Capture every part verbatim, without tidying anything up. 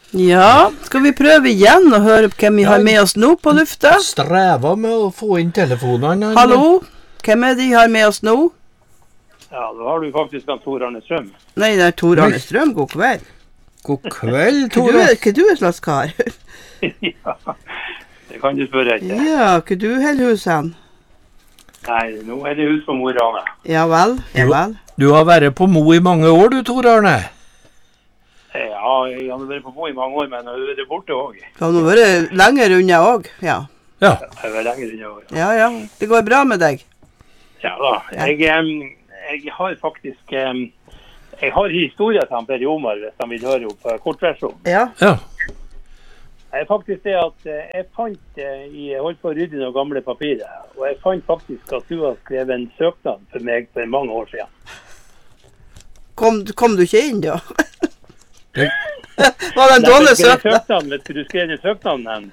Ja, skal vi prøve igjen og høre hvem vi har med oss nå på lufta? Strever med å få inn telefonene. Hallo, hvem er de har med oss nå? Ja, da har du faktisk han Tor Arne Strøm. Nei, det er Tor Arne Strøm, god kveld. God kveld, Tor. Hva er du et slags kar? Ja, det kan du spørre etter. Ja, hva du holder hus hen? Nei, nå er det hus på Mo i Rana. Ja vel, ja vel. Du har vært på Mo i mange år, du, Tor Arne. Ja, jeg har vært på Mo i mange år, men jeg har vært borte også. Du har nå vært lenger unna også, ja. Ja. Jeg har vært lenger unna også. Ja, ja, det går bra med deg. Ja da, jeg, jeg har faktisk, jeg har historier til han Per Jomar, hvis han vil høre opp kortversjonen. Ja. Ja. Jeg faktisk det at jeg fant, jeg holdt på å rydde noen gamle papirer, og jeg fant faktisk at du har skrevet en søknad for meg for mange år siden. Kom, kom du ikke inn da? Var det en dårlig søknad? Vet du, du skrev den søknaden hen.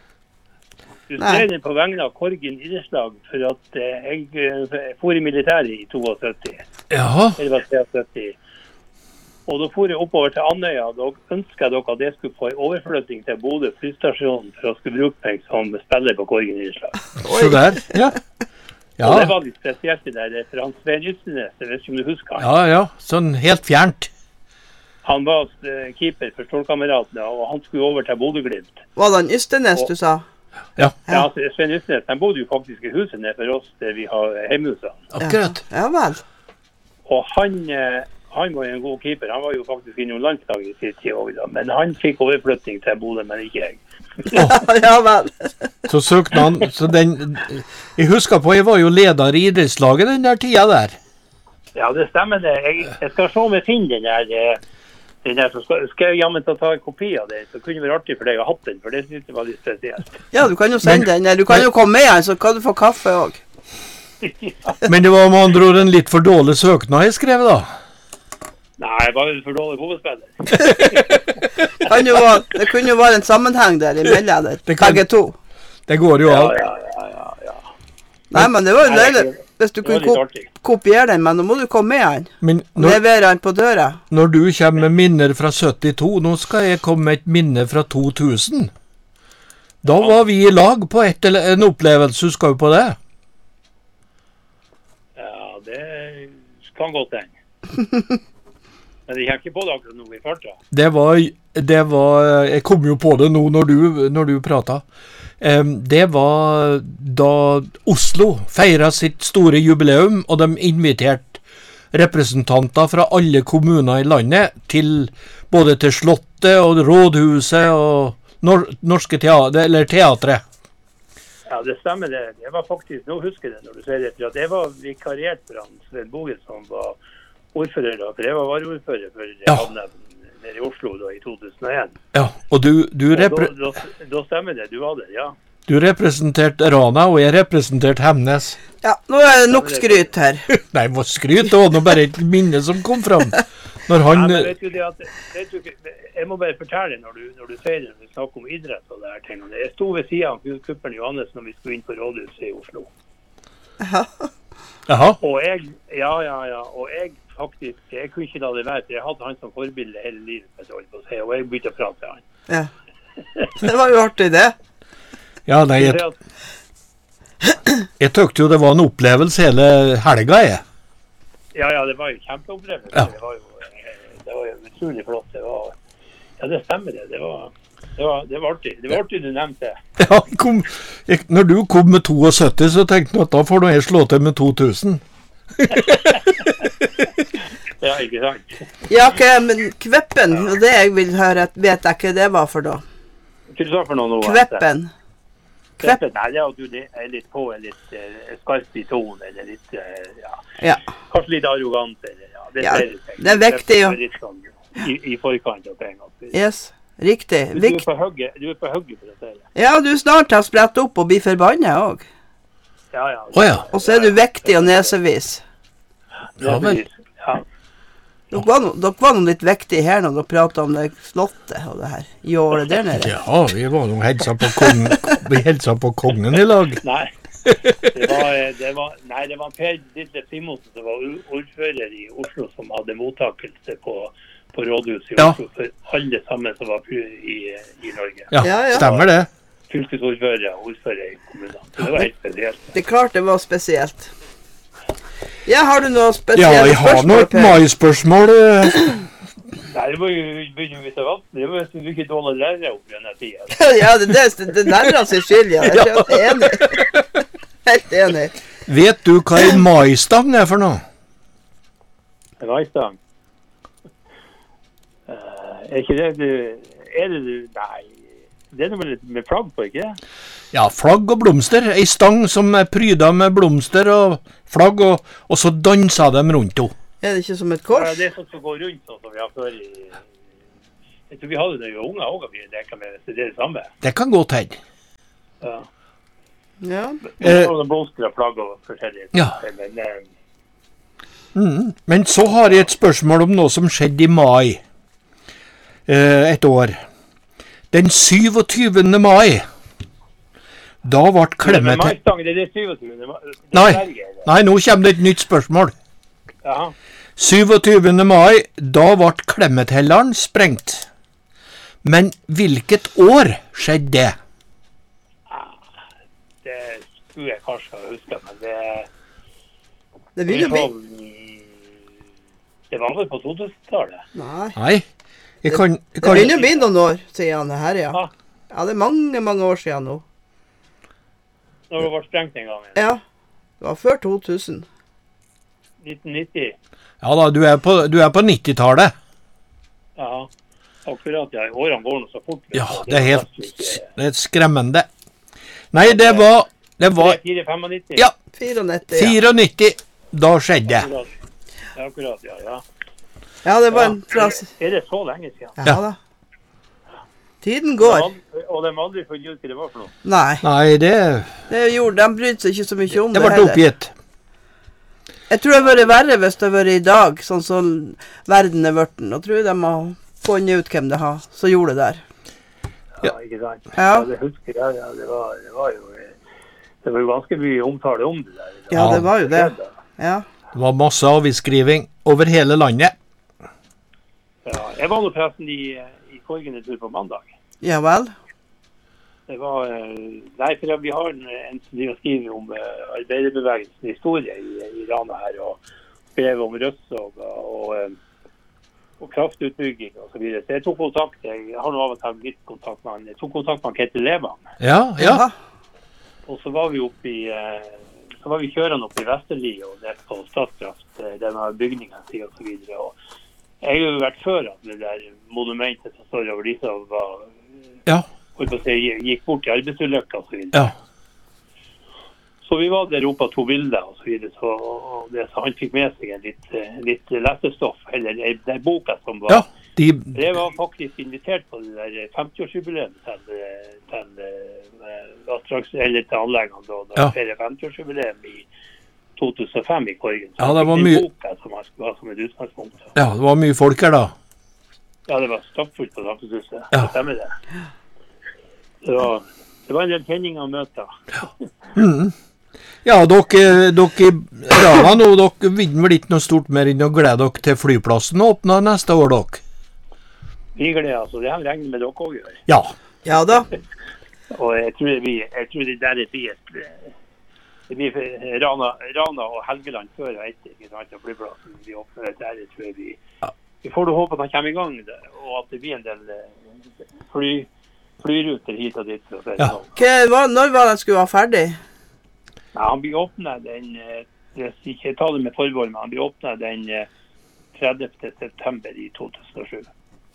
Du skrev den på vegne av Korgen idrettslag for at jeg, jeg for i militæret i syttito. Ja. Eller var sytti. Og da for jeg oppover til Andøya, og da ønsket dere at jeg skulle få en overflytting til Bodø flystasjon for å skulle bruke meg som spiller på Korgen idrettslag. Så der, ja. Ja. Og det var litt spesielt det der, for han Svein Ytternes, jeg vet ikke om du husker han. Ja, ja, sånn helt fjernt. Han var uh, keeper for Stålkameratene, og han skulle over til Bodø-Glimt. Var det han Ysternes du sa? Ja. Ja, altså, Svein Ytternes, han bodde jo faktisk i huset nede for oss, der vi har hjemhuset. Akkurat. Ja, ja vel. Og han, uh, han var jo en god keeper, han var jo faktisk innom landslaget i sitt tid også, da. Men han fikk overflytting til Bodø, men ikke jeg. Ja, ja vel. Så søkte han, så den, jeg husker på, jeg var jo leder i idrettslaget den der tida der. Ja, det stemmer det. Jeg, jeg skal se om jeg finner den der, den der, så skal, skal jeg jammen ta, ta en kopi av det, så kunne det være artig for deg å ha hatt den, for det synes jeg var litt spesielt. Ja, du kan jo sende den, eller du kan jo komme med den, så kan du få kaffe også. Ja. Men det var med andre ord en litt for dårlig søknad jeg skrev da. Nei, jeg var jo for dårlig hovedspiller. Kan jo være, det kunne jo være en sammenheng der i mellom det, Det kan- begge to. Det går jo Ja, av. ja, ja, ja, ja. Nei, men det var jo Nei, løylig, det- hvis du det var kunne litt ko artig. kopiere den, men nå må du komme med den. Men når, Levere den på døra. når du kommer med minner fra syttito, nå skal jeg komme med et minne fra to tusen. Da var vi i lag på et, eller en opplevelse, husker du på det? Ja, det kan godt hende. Men jeg kjenner ikke på det akkurat nå i farta. Det var, det var, jeg kom jo på det nå når du, når du pratet. Um, det var da Oslo feiret sitt store jubileum, og de inviterte representanter fra alle kommuner i landet, til, både til Slottet og Rådhuset og nor norske teater, eller teatret. Ja, det stemmer det. Det var faktisk, nå husker jeg det når du sier det, for at det var vikariert for han Sven Bogen som var ordfører da, for jeg var vareordfører for Ja. havnen nede i Oslo da i to tusen og en. Ja, og du, du, Og da, repre da, da stemmer det, du var der, ja. du representerte Rana, og jeg representerte Hemnes. Ja, nå er det nok skryt her. Nei, hva skryt, det var nå bare et minne som kom fram. Når han... Nei, men vet du det at, vet du, ikke- jeg må bare fortelle når du, når du sier det, når vi snakker om idrett og det her tingene. Jeg sto ved siden av kupperen Johannes når vi skulle inn på rådhuset i Oslo. Jaha. Og jeg, ja, ja, ja, og jeg faktisk, jeg kunne ikke la det være, for jeg hadde han som forbilde hele livet, hvis jeg holdt på å si, og jeg begynte å prate til han. Ja. Det var jo artig det. Ja, nei, jeg, Så jeg tøkte jo det var en opplevelse hele helga, jeg. Ja, ja, det var jo kjempeopplevelse. Ja. Det var jo, det var jo utrolig flott. Det var, ja, det stemmer det. Det var, det var, det var artig. Det var artig du nevnte det. Ja, jeg kom, jeg, når du kom med syttito, så tenkte jeg at da får nå jeg slå til med to tusen. Ja, ikke sant? Ja, ok, men Kveppen, og det jeg vil høre, vet jeg ikke det var for da. Hva du sa for noe nå? Kveppen. Kveppen, nei, det er at du er litt på, er litt uh, skarp i ton, eller litt, uh, ja, Ja. kanskje litt arrogant, eller, ja, det, Ja, er, litt- det er viktig, ja. Det er litt sånn, i, i forkant av ting. at- Yes, riktig. Du er Vikt. på hugget, du er på hugget for å si det. Ja, du snart har spredt opp og blir forbannet også. Ja, ja. Åja. Og så er du viktig og nesevis. Ja, vel. Ja. Dere var, no, dere var noe litt viktig her når dere pratet om det slottet og det her. I året der nede. Ja, vi var nå helsa på kongen, vi helsa på kongen i lag. Nei. Det var, det var, nei, det var Per Ditlev Simonsen som var ordfører i Oslo som hadde mottakelse på, på rådhuset i Ja. Oslo for alle sammen som var i, i Norge. Ja, Ja, ja. stemmer det. Fylkesordfører og ordfører i kommunen. Så det var helt spesielt. Det er klart det var spesielt. Ja, har du noe Ja, spesielle jeg har spørsmål, noe Per? mai-spørsmål. eh. Nei, det var jo begynner vi til vanskelig. Det var jo så mye dårlig lærere opp i denne tiden. Ja, det, det, det nærmer seg skyld, ja. Jeg er helt enig. Helt enig. Vet du hva en maistang er for noe? En maistang. Uh, er ikke det du... Er det du... Nei. Det er noe med, med flagg på, ikke det? Ja, flagg og blomster. Ei stang som er pryda med blomster og flagg, og, og så dansa de rundt henne. Er det ikke som et Ja, kors? det er sånn som går rundt sånn som vi har før i... Jeg tror vi hadde det jo unge også, vi leker med, så det er det samme. Det kan godt hende. Ja. Ja. Det er noen blomster og flagg og forskjellige. Ja. Men, eh, Mm. Men så har jeg et spørsmål om noe som skjedde i mai. Eh, et år. Den syvogtyvende mai. Da ble men Clemet... maistang, det er det syvogtyvende mai. Det er Nei. Sverige, eller? Nei, nå kommer det et nytt spørsmål. Jaha. syvogtyvende mai, da ble Clemet-helleren sprengt. Men hvilket år skjedde det? Det skulle jeg kanskje ha husket, men det... Det vil jo bli. Det var vel på to tusen-tallet. Nei. Nei, jeg kan... Jeg Det kan vil jo bli noen år, sier han her, ja. Ja. Ja, det er mange, mange år siden nå. Når det var sprengt en gang. Ja. Det var før to tusen. nitten nitti. ja da, du er på, du er på nittitallet. Ja. Akkurat, ja. Årene går nå så fort. Ja, det er helt det er skremmende. Nei, det var... Det var... fire femognitti. Ja, nittiofire, ja. nittiofire. Da skjedde det. Akkurat. Ja, akkurat, ja, ja. Ja, det var en Ja. frase. Er det så lenge siden? Ja da. Tiden går. Og de har aldri funnet ut hva det var for noe. Nei, Nei, det, det gjorde, de brydde seg ikke så mye om det det ble heller. oppgitt. Jeg tror det har vært verre hvis det har vært i dag, sånn som verden er vært. Nå tror jeg de har funnet ut hvem det har, så gjorde det der. Ja, ikke sant? Ja. Ja, det husker jeg, ja, det var, det var jo... Det var jo ganske mye omtale om det der. Ja, det var jo det. Ja. Det var masse avskriving over hele landet. Ja, jeg var nå forresten i, i Korgen en tur på mandag. Ja vel. Det var, eh, nei, for vi har en, en som driver og skriver om uh, arbeiderbevegelsens historie i, i Rana her, og skrev om rødsog og, og, eh, og kraftutbygging og så videre. Så jeg tok kontakt, jeg har nå av og til litt kontakt med han, jeg tok kontakt med han Ketil Levang. Ja, ja. Jaha. Og så var vi oppe i, eh, så var vi kjørende opp i Vesterli og ned på Statskraft, eh, denne bygningen til og så videre. Og jeg har jo vært før at det der monumentet som står over disse var, Ja, holdt på å si, gikk bort i arbeidsulykker og så videre. ja. Så vi var der oppe og tog bilder og så videre, så og det, så han fikk med seg en litt, eh, litt lesestoff, eller en- den boka som var. Ja, de... Jeg var faktisk invitert på det der femti-årsjubileum til, eh, til, eh, attraks- eller til anleggene da, da Ja. feiret femti-årsjubileum i to tusen og fem i Korgen. Så Ja, det var den mye- boka som man skulle ha som et utgangspunkt. Ja, det var mye folk her da. Ja, det var stappfullt på Samfunnshuset. Ja. Det stemmer det. Det var, det var en del kjenninger og møter. Ja, dere, dere i Rana nå, dere vinner vel ikke noe stort mer enn å glede dere til flyplassen åpner neste år, dere? Vi gleder altså, det har vi regnet med dere også gjør. Ja, Ja da. Og jeg tror det blir, jeg tror det der det blir et, det blir Rana, Rana og Helgeland før og etter, ikke sant, og flyplassen vi åpner det der, jeg tror jeg vi, vi får da håpe at han kommer i gang, der, og at det blir en del eh, fly, flyruter hit og dit. For å si det Ja. sånn. Hva, var- når var den skulle være ferdig? Nei, han blir åpnet den, eh, jeg skal ikke ta det med forbehold, men han blir åpnet den eh, tredivte september i to tusen og sju.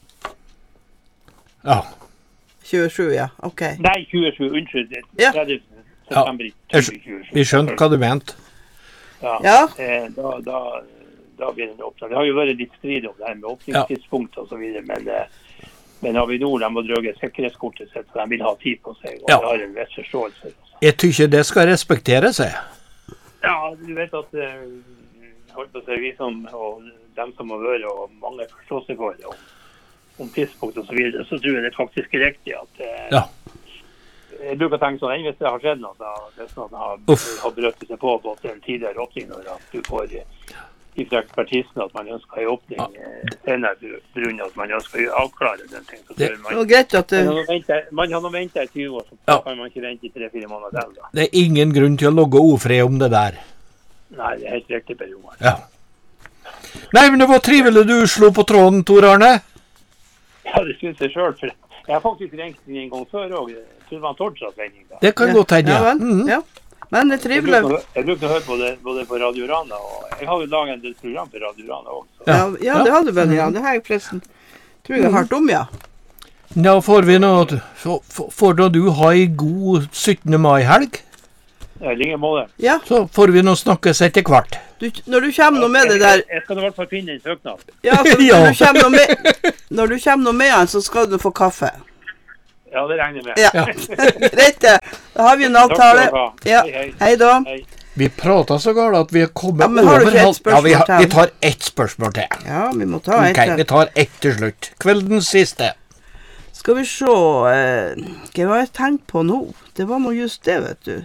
ja. tjuesju, ja. Ok. Nei, tjuesju, unnskyld, Ja. tredivte september i Jeg skj- tjuesju. Vi skjønte hva du mente. Ja, Ja. eh, da, da, da blir den åpnet. Det har jo vært litt strid om det her med åpningstidspunkt og så videre, men, eh, men Avinor, de må drøge sikkerhetskortet sitt, så de vil ha tid på seg, og Ja. de har en viss forståelse. Jeg tykker det skal respektere seg. Ja, du vet at eh, holdt på å si, vi som, og dem som har vært, og mange forstår seg for det, om, om tidspunkt og så videre, så tror jeg det faktisk er riktig at eh, Ja. jeg bruker å tenke sånn, hvis det har skjedd noe, da, hvis noen har, Uff. har brøttet seg på på en tidligere åpning, når at du får fra ekspertisen at man ønsker en åpning eh, senere på grunn av at man ønsker å avklare den ting. Så Det- tror Det man, var greit at man, du har nå ventet, man har nå ventet i tyve år, så Ja. kan man ikke vente i tre-fire måneder til. Da. Det er ingen grunn til å logge ofred om det der. Nei, det er helt riktig, Per Johan. Ja. Nei, men det var trivelig du slo på tråden, Tor Arne. Ja, det synes jeg selv. For jeg har faktisk ringt inn en gang før også. Jeg tror det var en torsdagsvending da. Det kan godt hende, Ja, ja. vel. Mhm. Ja. Men det er Jeg trivelig. brukte, jeg brukte å høre på det både på Radio Rana, og jeg har jo laget en del program for Radio Rana også. Ja, ja, det hadde du vel, ja. Det har jeg forresten tror jeg har hørt om, ja. Da får vi nå får- får- Får da du ha ei god syttende mai-helg, I like måte. Ja, så får vi nå snakkes etter hvert. du, når du kommer noe med det der Jeg, jeg skal i hvert fall finne en søknad. Ja, så Ja. når du kommer noe med Når du kommer noe med han, så skal du få kaffe. Ja, det regner jeg med. Ja. Greit det. Da har vi en Takk skal avtale. du ha. Ja. Hei, hei. Hei da. Hei. Vi prata så galt at vi er kommet Ja, men har du over ikke et halv- Ja, vi, spørsmål har, til? vi tar ett spørsmål til. Ja, vi må ta et. Ok, vi til. tar ett til slutt. Kveldens siste. Skal vi se eh, Hva var jeg tenkt på nå? Det var nå just det, vet du.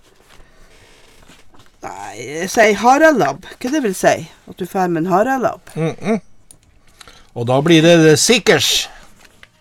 Nei, jeg sier harelabb. Hva det vil si? At du får med en harelabb? Mm -mm. Og da blir det sikkers.